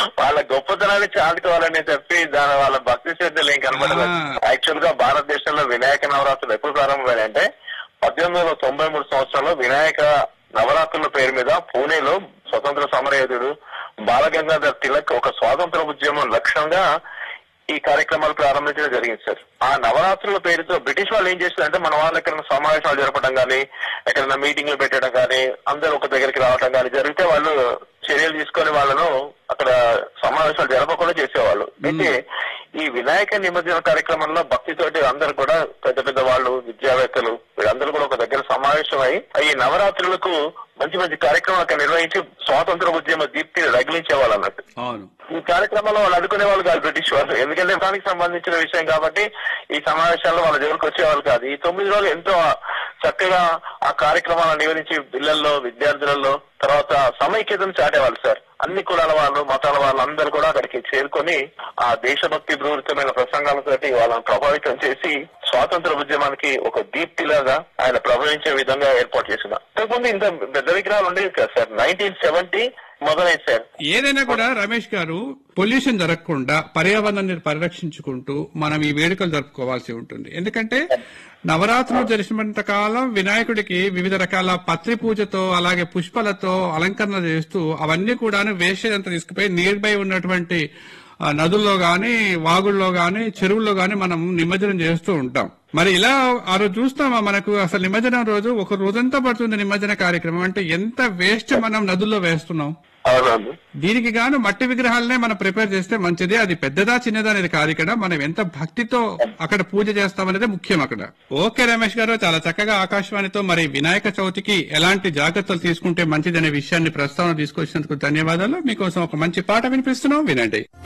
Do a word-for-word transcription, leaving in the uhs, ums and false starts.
వాళ్ళ గొప్పతనాన్ని చాటుకోవాలని చెప్పి దాని వాళ్ళ భక్తి శ్రద్ధలు ఏం కనబడదు. యాక్చువల్ గా భారతదేశంలో వినాయక నవరాత్రులు ఎప్పుడు ప్రారంభమైనాయి అంటే పద్దెనిమిది వందల తొంభై మూడు సంవత్సరంలో వినాయక నవరాత్రుల పేరు మీద పూణేలో స్వతంత్ర సమరయోధుడు బాలగంగాధర్ తిలక్ ఒక స్వాతంత్ర ఉద్యమం లక్ష్యంగా ఈ కార్యక్రమాలు ప్రారంభించడం జరిగింది సార్. ఆ నవరాత్రుల పేరుతో బ్రిటిష్ వాళ్ళు ఏం చేస్తారంటే మన వాళ్ళు ఎక్కడైనా సమావేశాలు జరపడం కానీ, ఎక్కడైనా మీటింగ్లు పెట్టడం కానీ, అందరూ ఒక దగ్గరికి రావడం కానీ జరిగితే వాళ్ళు చర్యలు తీసుకొని వాళ్ళను అక్కడ సమావేశాలు జరపకుండా చేసేవాళ్ళు. అయితే ఈ వినాయక నిమజ్జన కార్యక్రమంలో భక్తితోటి అందరూ కూడా పెద్ద పెద్ద వాళ్ళు, విద్యావేత్తలు వీళ్ళందరూ కూడా ఒక దగ్గర సమావేశమై ఈ నవరాత్రులకు మంచి మంచి కార్యక్రమాలు నిర్వహించి స్వాతంత్ర ఉద్యమ దీప్తిని రగిలించేవాళ్ళు అన్నట్టు. ఈ కార్యక్రమంలో వాళ్ళు అడుకునే వాళ్ళు కాదు బ్రిటిష్ వాళ్ళు, ఎందుకంటే దానికి సంబంధించిన విషయం కాబట్టి ఈ సమావేశాల్లో వాళ్ళ దగ్గరకు వచ్చేవాళ్ళు కాదు. ఈ తొమ్మిది రోజులు ఎంతో చక్కగా ఆ కార్యక్రమాలను నిర్వహించి పిల్లల్లో, విద్యార్థులలో తర్వాత సమైక్యతను చాటేవాళ్ళు సార్. అన్ని కులాల వాళ్ళు, మతాల వాళ్ళు అందరూ కూడా అక్కడికి చేరుకొని ఆ దేశభక్తి పూరితమైన ప్రసంగాలతోటి వాళ్ళని ప్రభావితం చేసి స్వాతంత్ర ఉద్యమానికి ఒక దీప్తిలాగా ఆయన ప్రభావించే విధంగా ఏర్పాటు చేసిన. ఇంతకుముందు ఇంత పెద్ద విగ్రహాలు ఉండేవి కదా సార్. నైన్టీన్ సెవెంటీ మొదలైంది సార్. ఏదైనా కూడా రమేష్ గారు పొల్యూషన్ జరగకుండా పర్యావరణాన్ని పరిరక్షించుకుంటూ మనం ఈ వేడుకలు జరుపుకోవాల్సి ఉంటుంది. ఎందుకంటే నవరాత్రులు జరిసినంత కాలం వినాయకుడికి వివిధ రకాల పత్రి పూజతో అలాగే పుష్పాలతో అలంకరణ చేస్తూ అవన్నీ కూడా వేస్ట్ అంతా తీసుకుపోయి నియర్ బై ఉన్నటువంటి నదుల్లో గాని, వాగుల్లో గాని, చెరువుల్లో గాని మనం నిమజ్జనం చేస్తూ ఉంటాం. మరి ఇలా ఆ రోజు చూస్తామా మనకు అసలు నిమజ్జనం రోజు ఒక రోజంతా పడుతుంది నిమజ్జన కార్యక్రమం. అంటే ఎంత వేస్ట్ మనం నదుల్లో వేస్తున్నాం. దీనికి గాను మట్టి విగ్రహాలనే మనం ప్రిపేర్ చేస్తే మంచిది. అది పెద్దదా చిన్నదా అనేది కాదు, ఇక్కడ మనం ఎంత భక్తితో అక్కడ పూజ చేస్తామనేది ముఖ్యం అక్కడ. ఓకే రమేష్ గారు, చాలా చక్కగా ఆకాశవాణితో మరి వినాయక చవితికి ఎలాంటి జాగ్రత్తలు తీసుకుంటే మంచిదనే విషయాన్ని ప్రస్తావన తీసుకొచ్చినందుకు ధన్యవాదాలు. మీకోసం ఒక మంచి పాట వినిపిస్తున్నాం, వినండి.